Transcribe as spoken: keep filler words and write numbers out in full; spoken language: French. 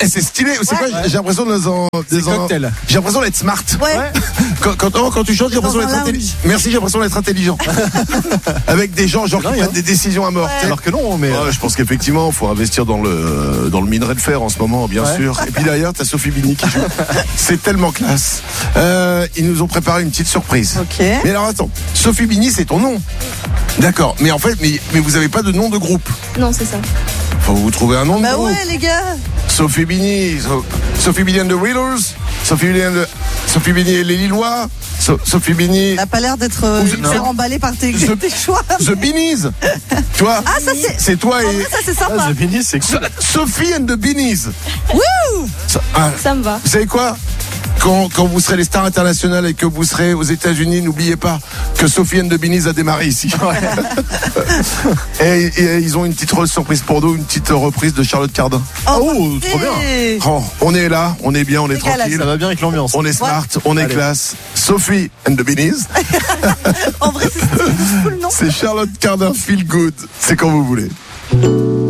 Et c'est stylé. C'est Ouais. quoi? J'ai l'impression de en, C'est en- cocktail. J'ai l'impression d'être smart. Ouais. Quand, quand, oh, quand tu chantes, j'ai l'impression Dans un d'être lounge. intelligent. Merci, j'ai l'impression d'être intelligent. Avec des gens genre qui dingue, prennent hein. des décisions à mort. Ouais. tu sais. Alors que non, mais. Ouais, je pense qu'effectivement, il faut investir dans le dans le minerai de fer en ce moment, bien Ouais. sûr. Et puis derrière, t'as Sophie Bini qui joue. C'est tellement classe. Euh, ils nous ont préparé une petite surprise. Ok. Mais alors attends, Sophie Bini, c'est ton nom. D'accord. Mais en fait, mais, mais vous avez pas de nom de groupe. Non, c'est ça. Faut vous trouver un nom de Bah groupe. ouais, les gars. Sophie Bini, So- Sophie Bini and the Wheelers, Sophie Bini and the- Sophie Bini et les Lillois, So- Sophie Bini, T'as pas l'air d'être euh, Ou je- hyper non. emballé par tes, Je- tes choix. The Beanies. Tu vois? Ah, ça c'est. C'est toi En et vrai, ça c'est sympa. Ah, The Beanie, c'est So- cool. Sophie and the Beanies. Wouh. Ça- ah, Ça me va. vous savez quoi? Quand, quand vous serez les stars internationales et que vous serez aux États-Unis, n'oubliez pas que Sophie and the Beanies a démarré ici. et, et ils ont une petite surprise pour nous, une petite reprise de Charlotte Cardin. Oh, trop bien. Et- Oh, on est là, on est bien, on est C'est galère, tranquille. Ça va bien avec l'ambiance. On est smart, on est Allez. classe. Sophie and the Beanies. En vrai, c'est c'est cool, non? C'est Charlotte Cardin Feel Good. C'est quand vous voulez.